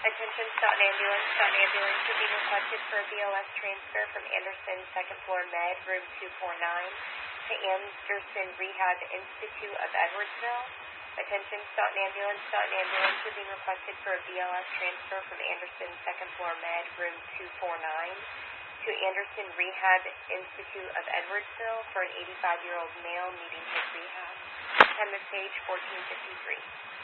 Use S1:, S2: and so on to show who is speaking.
S1: Attention, Staunton Ambulance. Staunton Ambulance is being requested for a BLS transfer from Anderson Second Floor Med, room 249, to Anderson Rehab Institute of Edwardsville. Attention, Staunton Ambulance. Staunton Ambulance is being requested for a BLS transfer from Anderson Second Floor Med, room 249, to Anderson Rehab Institute of Edwardsville for an 85-year-old male needing his rehab. Time of page 1453.